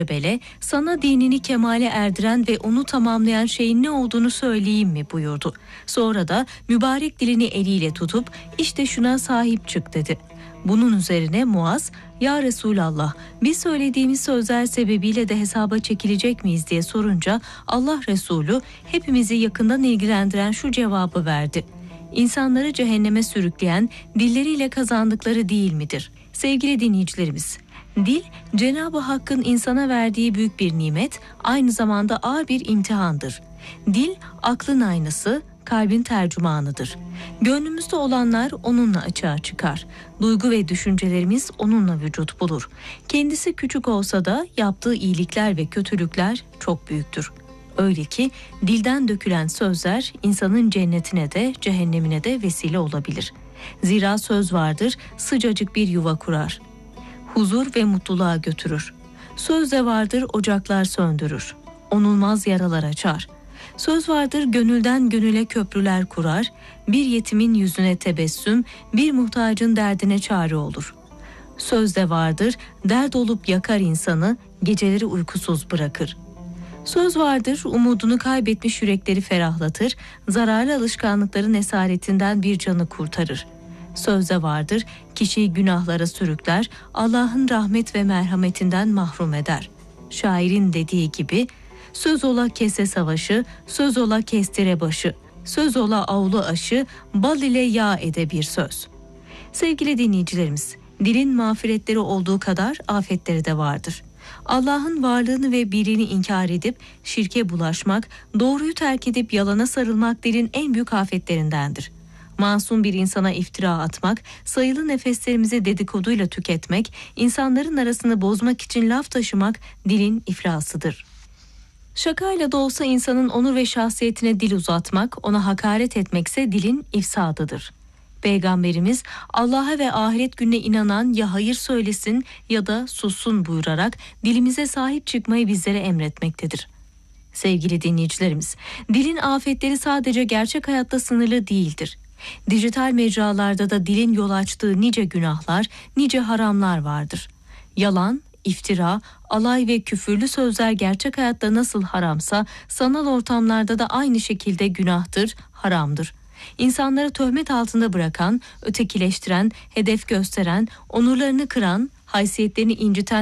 Bele, sana dinini kemale erdiren ve onu tamamlayan şeyin ne olduğunu söyleyeyim mi buyurdu. Sonra da mübarek dilini eliyle tutup işte şuna sahip çık dedi. Bunun üzerine Muaz, ya Resulallah biz söylediğimiz sözler sebebiyle de hesaba çekilecek miyiz diye sorunca Allah Resulü hepimizi yakından ilgilendiren şu cevabı verdi. İnsanları cehenneme sürükleyen dilleriyle kazandıkları değil midir? Sevgili dinleyicilerimiz, dil, Cenab-ı Hakk'ın insana verdiği büyük bir nimet, aynı zamanda ağır bir imtihandır. Dil, aklın aynası, kalbin tercümanıdır. Gönlümüzde olanlar onunla açığa çıkar. Duygu ve düşüncelerimiz onunla vücut bulur. Kendisi küçük olsa da yaptığı iyilikler ve kötülükler çok büyüktür. Öyle ki dilden dökülen sözler insanın cennetine de cehennemine de vesile olabilir. Zira söz vardır, sıcacık bir yuva kurar. Huzur ve mutluluğa götürür. Söz de vardır, ocaklar söndürür. Onulmaz yaralar açar. Söz vardır, gönülden gönüle köprüler kurar. Bir yetimin yüzüne tebessüm, bir muhtacın derdine çare olur. Söz de vardır, dert olup yakar insanı, geceleri uykusuz bırakır. Söz vardır, umudunu kaybetmiş yürekleri ferahlatır, zararlı alışkanlıkların esaretinden bir canı kurtarır. Söz de vardır, kişiyi günahlara sürükler, Allah'ın rahmet ve merhametinden mahrum eder. Şairin dediği gibi, söz ola kese savaşı, söz ola kestire başı, söz ola avlu aşı, bal ile yağ ede bir söz. Sevgili dinleyicilerimiz, dilin mağfiretleri olduğu kadar afetleri de vardır. Allah'ın varlığını ve birliğini inkar edip şirke bulaşmak, doğruyu terk edip yalana sarılmak dilin en büyük afetlerindendir. Masum bir insana iftira atmak, sayılı nefeslerimizi dedikoduyla tüketmek, insanların arasını bozmak için laf taşımak dilin iflasıdır. Şakayla da olsa insanın onur ve şahsiyetine dil uzatmak, ona hakaret etmekse dilin ifsadıdır. Peygamberimiz Allah'a ve ahiret gününe inanan ya hayır söylesin ya da sussun buyurarak dilimize sahip çıkmayı bizlere emretmektedir. Sevgili dinleyicilerimiz, dilin afetleri sadece gerçek hayatta sınırlı değildir. Dijital mecralarda da dilin yol açtığı nice günahlar, nice haramlar vardır. Yalan, iftira, alay ve küfürlü sözler gerçek hayatta nasıl haramsa, sanal ortamlarda da aynı şekilde günahtır, haramdır. İnsanları töhmet altında bırakan, ötekileştiren, hedef gösteren, onurlarını kıran, haysiyetlerini inciten